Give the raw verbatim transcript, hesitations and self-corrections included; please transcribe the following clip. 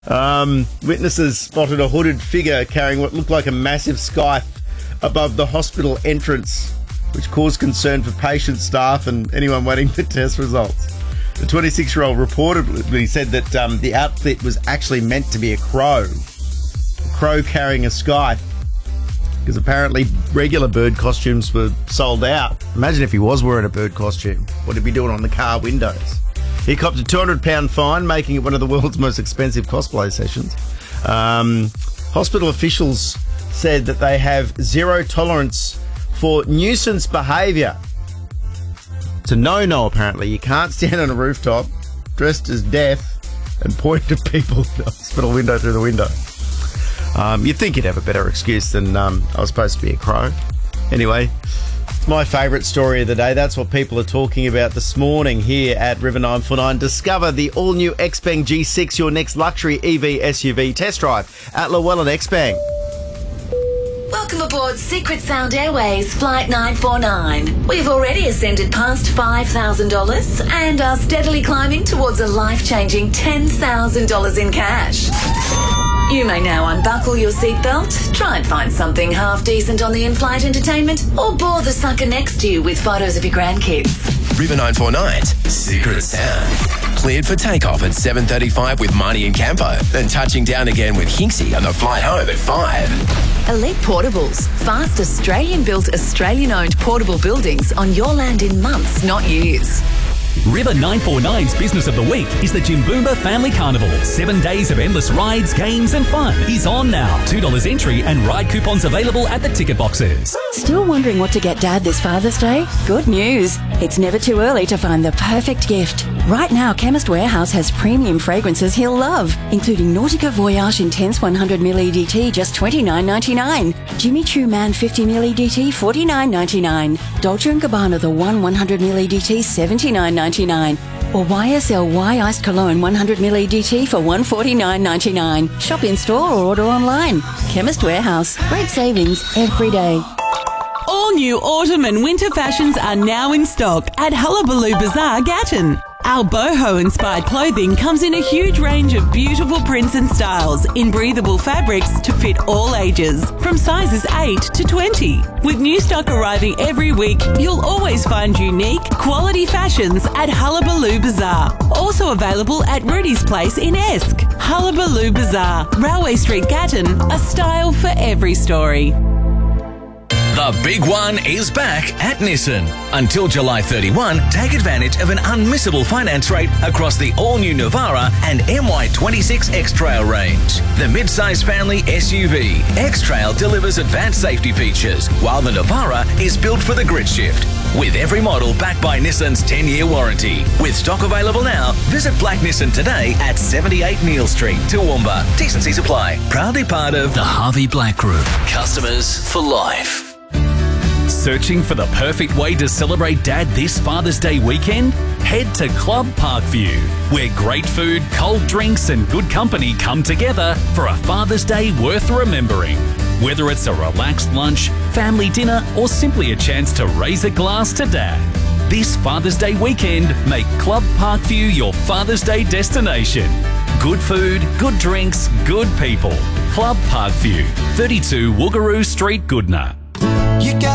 Um, witnesses spotted a hooded figure carrying what looked like a massive scythe above the hospital entrance, which caused concern for patients, staff and anyone waiting for test results. The twenty-six-year-old reportedly said that um, the outfit was actually meant to be a crow. A crow carrying a scythe, because apparently regular bird costumes were sold out. Imagine if he was wearing a bird costume. What he'd be doing on the car windows. He copped a two hundred pound fine, making it one of the world's most expensive cosplay sessions. Um, hospital officials said that they have zero tolerance for nuisance behaviour. It's a no-no, apparently. You can't stand on a rooftop dressed as death and point to people in the hospital window through the window. Um, you'd think you'd have a better excuse than um, I was supposed to be a crow. Anyway, it's my favourite story of the day. That's what people are talking about this morning here at River nine four nine. Discover the all-new Xpeng G six, your next luxury E V S U V test drive at Llewellyn Xpeng. Welcome aboard Secret Sound Airways Flight nine four nine. We've already ascended past five thousand dollars and are steadily climbing towards a life-changing ten thousand dollars in cash. You may now unbuckle your seatbelt, try and find something half decent on the in-flight entertainment, or bore the sucker next to you with photos of your grandkids. River nine four nine's Secret Sound. Cleared for takeoff at seven thirty-five with Marnie and Campo, then touching down again with Hinksy on the flight home at five. Elite Portables. Fast Australian-built, Australian-owned portable buildings on your land in months, not years. River nine four nine's Business of the Week is the Jimboomba Family Carnival. Seven days of endless rides, games and fun is on now. two dollars entry and ride coupons available at the ticket boxes. Still wondering what to get Dad this Father's Day? Good news. It's never too early to find the perfect gift. Right now, Chemist Warehouse has premium fragrances he'll love, including Nautica Voyage Intense one hundred milliliters E D T, just twenty-nine ninety-nine. Jimmy Choo Man fifty milliliters E D T, forty-nine ninety-nine. Dolce and Gabbana The One one hundred milliliters E D T, seventy-nine ninety-nine. Or Y S L Y Iced Cologne one hundred milliliters E D T for one forty-nine ninety-nine. Shop in store or order online. Chemist Warehouse. Great savings every day. All new autumn and winter fashions are now in stock at Hullabaloo Bazaar, Gatton. Our boho-inspired clothing comes in a huge range of beautiful prints and styles in breathable fabrics to fit all ages, from sizes eight to twenty. With new stock arriving every week, you'll always find unique, quality fashions at Hullabaloo Bazaar. Also available at Rudy's Place in Esk. Hullabaloo Bazaar, Railway Street, Gatton, a style for every story. The big one is back at Nissan. Until July thirty-first, take advantage of an unmissable finance rate across the all-new Navara and M Y twenty-six X-Trail range. The mid-size family S U V, X-Trail delivers advanced safety features, while the Navara is built for the grid shift. With every model backed by Nissan's ten-year warranty. With stock available now, visit Black Nissan today at seventy-eight Neil Street, Toowoomba. T and C's apply. Proudly part of the Harvey Black Group. Customers for life. Searching for the perfect way to celebrate Dad this Father's Day weekend? Head to Club Parkview, where great food, cold drinks and good company come together for a Father's Day worth remembering. Whether it's a relaxed lunch, family dinner or simply a chance to raise a glass to Dad. This Father's Day weekend, make Club Parkview your Father's Day destination. Good food, good drinks, good people. Club Parkview, thirty-two Woogaroo Street, Goodna.